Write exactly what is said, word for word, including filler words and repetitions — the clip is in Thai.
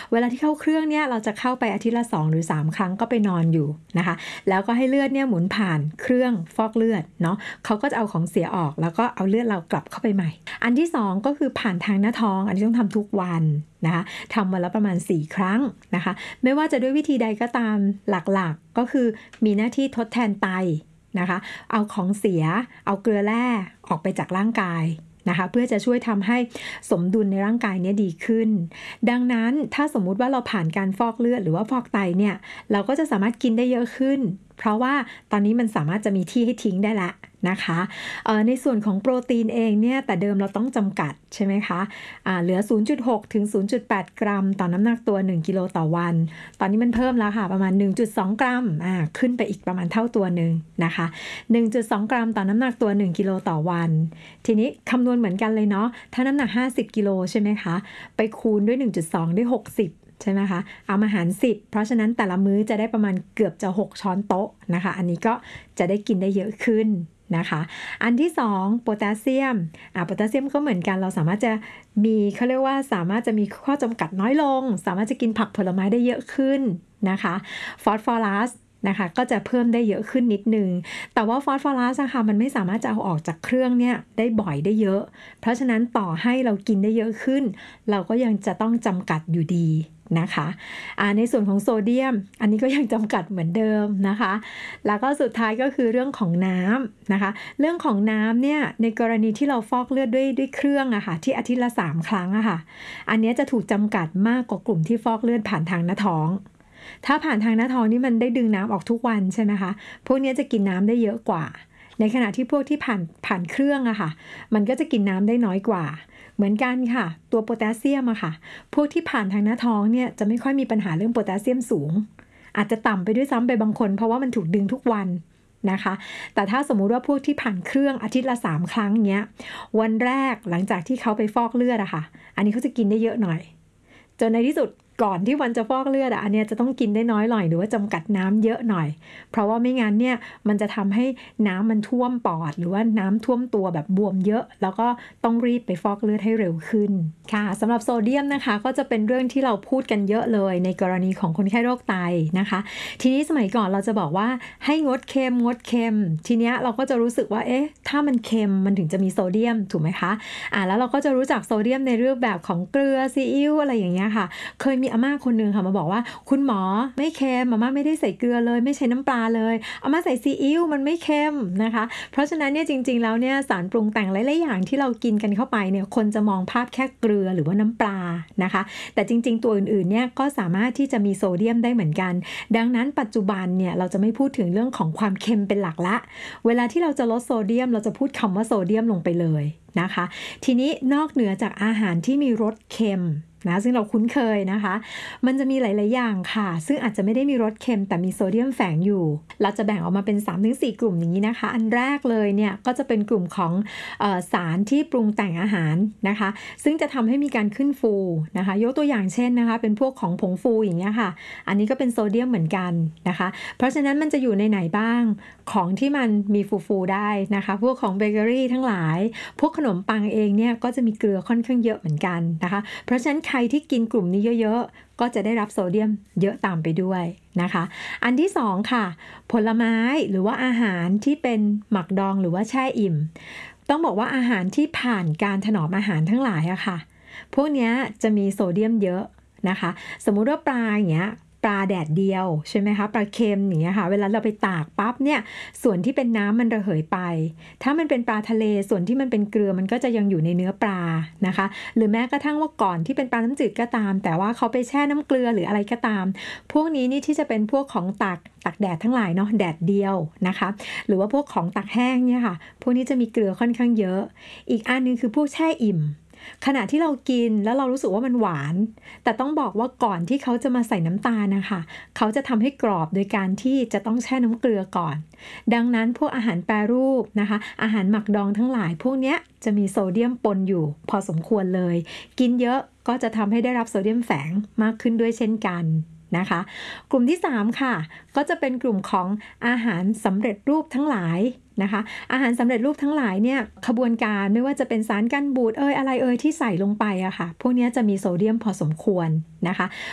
เวลาที่เข้าเครื่องเนี่ยเราจะเข้าไปอาทิตย์ละสองหรือสามครั้งก็ไปนอนอยู่นะคะแล้วก็ให้เลือดเนี่ยหมุนผ่านเครื่องฟอกเลือดเนาะเขาก็จะเอาของเสียออกแล้วก็เอาเลือดเรากลับเข้าไปใหม่อันที่สองก็คือผ่านทางหน้าท้องอันนี้ต้องทำทุกวันนะคะทำวันละประมาณสี่ครั้งนะคะไม่ว่าจะด้วยวิธีใดก็ตามหลักๆก็คือมีหน้าที่ทดแทนไตนะคะเอาของเสียเอาเกลือแร่ออกไปจากร่างกายนะคะเพื่อจะช่วยทำให้สมดุลในร่างกายนี้ดีขึ้นดังนั้นถ้าสมมุติว่าเราผ่านการฟอกเลือดหรือว่าฟอกไตเนี่ยเราก็จะสามารถกินได้เยอะขึ้นเพราะว่าตอนนี้มันสามารถจะมีที่ให้ทิ้งได้ละนะคะในส่วนของโปรตีนเองเนี่ยแต่เดิมเราต้องจำกัดใช่ไหมคะะเหลือ ศูนย์จุดหก ถึง ศูนย์จุดแปด กรัมต่อน้ำหนักตัวหนึ่งกิโลต่อวันตอนนี้มันเพิ่มแล้วค่ะประมาณ หนึ่งจุดสอง กรัมอ่าขึ้นไปอีกประมาณเท่าตัวหนึ่งนะคะ หนึ่งจุดสอง กรัมต่อน้ำหนักตัวหนึ่งกิโลต่อวันทีนี้คำนวณเหมือนกันเลยเนาะถ้าน้ำหนักห้าสิบกิโลใช่ไหมคะไปคูณด้วย หนึ่งจุดสอง ได้หกสิบใช่ไหมคะเอามาหารสิบเพราะฉะนั้นแต่ละมื้อจะได้ประมาณเกือบจะหกช้อนโต๊ะนะคะอันนี้ก็จะได้กินได้เยอะขึ้นนะคะอันที่สองโพแทสเซียมอ่าโพแทสเซียมก็เหมือนกันเราสามารถจะมีเขาเรียกว่าสามารถจะมีข้อจำกัดน้อยลงสามารถจะกินผักผลไม้ได้เยอะขึ้นนะคะฟอสฟอรัสนะคะก็จะเพิ่มได้เยอะขึ้นนิดนึงแต่ว่าฟอสฟอรัสนะคะมันไม่สามารถจะเอาออกจากเครื่องเนี่ยได้บ่อยได้เยอะเพราะฉะนั้นต่อให้เรากินได้เยอะขึ้นเราก็ยังจะต้องจำกัดอยู่ดีนะคะในส่วนของโซเดียมอันนี้ก็ยังจำกัดเหมือนเดิมนะคะแล้วก็สุดท้ายก็คือเรื่องของน้ำนะคะเรื่องของน้ำเนี่ยในกรณีที่เราฟอกเลือดด้วยด้วยเครื่องอะค่ะที่อาทิตย์ละสามครั้งอะค่ะอันนี้จะถูกจำกัดมากกว่ากลุ่มที่ฟอกเลือดผ่านทางหน้าท้องถ้าผ่านทางหน้าท้องนี่มันได้ดึงน้ำออกทุกวันใช่ไหมคะพวกนี้จะกินน้ำได้เยอะกว่าในขณะที่พวกที่ผ่านผ่านเครื่องอะค่ะมันก็จะกินน้ำได้น้อยกว่าเหมือนกันค่ะตัวโพแทสเซียมอะค่ะพวกที่ผ่านทางหน้าท้องเนี่ยจะไม่ค่อยมีปัญหาเรื่องโพแทสเซียมสูงอาจจะต่ำไปด้วยซ้ำไปบางคนเพราะว่ามันถูกดึงทุกวันนะคะแต่ถ้าสมมุติว่าพวกที่ผ่านเครื่องอาทิตย์ละสามครั้งเนี้ยวันแรกหลังจากที่เขาไปฟอกเลือดอะค่ะอันนี้เขาจะกินได้เยอะหน่อยจนในที่สุดก่อนที่วันจะฟอกเลือดอ่ะอันเนี้ยจะต้องกินได้น้อยหน่อยหรือว่าจำกัดน้ำเยอะหน่อยเพราะว่าไม่งั้นเนี่ยมันจะทำให้น้ำมันท่วมปอดหรือว่าน้ำท่วมตัวแบบบวมเยอะแล้วก็ต้องรีบไปฟอกเลือดให้เร็วขึ้นค่ะสำหรับโซเดียมนะคะก็จะเป็นเรื่องที่เราพูดกันเยอะเลยในกรณีของคนไข้โรคไตนะคะทีนี้สมัยก่อนเราจะบอกว่าให้งดเค็มงดเค็มทีเนี้ยเราก็จะรู้สึกว่าเอ๊ะถ้ามันเค็มมันถึงจะมีโซเดียมถูกไหมคะอ่าแล้วเราก็จะรู้จักโซเดียมในรูปแบบของเกลือซีอิ๊วอะไรอย่างเงี้ยค่ะเคยมีอาม่าคนนึงค่ะมาบอกว่าคุณหมอไม่เค็มอาม่าไม่ได้ใส่เกลือเลยไม่ใช้น้ำปลาเลยอาม่าใส่ซีอิ๊วมันไม่เค็มนะคะเพราะฉะนั้นเนี่ยจริงๆแล้วเนี่ยสารปรุงแต่งหลายๆอย่างที่เรากินกันเข้าไปเนี่ยคนจะมองภาพแค่เกลือหรือว่าน้ำปลานะคะแต่จริงๆตัวอื่นๆเนี่ยก็สามารถที่จะมีโซเดียมได้เหมือนกันดังนั้นปัจจุบันเนี่ยเราจะไม่พูดถึงเรื่องของความเค็มเป็นหลักละเวลาที่เราจะลดโซเดียมเราจะพูดคำว่าโซเดียมลงไปเลยนะคะทีนี้นอกเหนือจากอาหารที่มีรสเค็มนะซึ่งเราคุ้นเคยนะคะมันจะมีหลายๆอย่างค่ะซึ่งอาจจะไม่ได้มีรสเค็มแต่มีโซเดียมแฝงอยู่เราจะแบ่งออกมาเป็น สามถึงสี่ กลุ่มอย่างนี้นะคะอันแรกเลยเนี่ยก็จะเป็นกลุ่มของเอ่อสารที่ปรุงแต่งอาหารนะคะซึ่งจะทำให้มีการขึ้นฟูนะคะยกตัวอย่างเช่นนะคะเป็นพวกของผงฟูอย่างเงี้ยค่ะอันนี้ก็เป็นโซเดียมเหมือนกันนะคะเพราะฉะนั้นมันจะอยู่ในไหนบ้างของที่มันมีฟูๆได้นะคะพวกของเบเกอรี่ทั้งหลายพวกขนมปังเองเนี่ยก็จะมีเกลือค่อนข้างเยอะเหมือนกันนะคะเพราะฉะนั้นใครที่กินกลุ่มนี้เยอะๆก็จะได้รับโซเดียมเยอะตามไปด้วยนะคะอันที่สองค่ะผลไม้หรือว่าอาหารที่เป็นหมักดองหรือว่าแช่อิ่มต้องบอกว่าอาหารที่ผ่านการถนอมอาหารทั้งหลายอะค่ะพวกนี้จะมีโซเดียมเยอะนะคะสมมุติว่าปลาอย่างเงี้ยปลาแดดเดียวใช่ไหมคะปลาเค็มอย่างเงี้ยค่ะเวลาเราไปตากปั๊บเนี่ยส่วนที่เป็นน้ำมันระเหยไปถ้ามันเป็นปลาทะเลส่วนที่มันเป็นเกลือมันก็จะยังอยู่ในเนื้อปลานะคะหรือแม้กระทั่งว่าก่อนที่เป็นปลาน้ำจืดก็ตามแต่ว่าเขาไปแช่น้ำเกลือหรืออะไรก็ตามพวกนี้นี่ที่จะเป็นพวกของตากตากแดดทั้งหลายเนาะแดดเดียวนะคะหรือว่าพวกของตากแห้งเนี่ยค่ะพวกนี้จะมีเกลือค่อนข้างเยอะอีกอันนึงคือพวกแช่อิ่มขณะที่เรากินแล้วเรารู้สึกว่ามันหวานแต่ต้องบอกว่าก่อนที่เขาจะมาใส่น้ำตาลนะคะเขาจะทำให้กรอบโดยการที่จะต้องแช่น้ำเกลือก่อนดังนั้นพวกอาหารแปรรูปนะคะอาหารหมักดองทั้งหลายพวกเนี้ยจะมีโซเดียมปนอยู่พอสมควรเลยกินเยอะก็จะทำให้ได้รับโซเดียมแฝงมากขึ้นด้วยเช่นกันนะคะกลุ่มที่สามค่ะก็จะเป็นกลุ่มของอาหารสำเร็จรูปทั้งหลายนะคะอาหารสำเร็จรูปทั้งหลายเนี่ยขบวนการไม่ว่าจะเป็นสารกันบูดเอยอะไรเอยที่ใส่ลงไปอะค่ะพวกนี้จะมีโซเดียมพอสมควรนะคะ